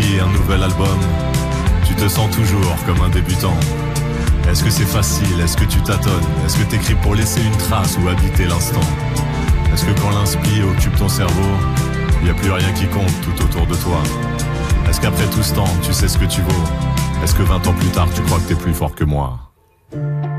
publier un nouvel album, tu te sens toujours comme un débutant. Est-ce que c'est facile? Est-ce que tu tâtonnes? Est-ce que t'écris pour laisser une trace ou habiter l'instant? Est-ce que quand l'inspi occupe ton cerveau, y a plus rien qui compte tout autour de toi? Est-ce qu'après tout ce temps, tu sais ce que tu vaux? Est-ce que 20 ans plus tard, tu crois que t'es plus fort que moi?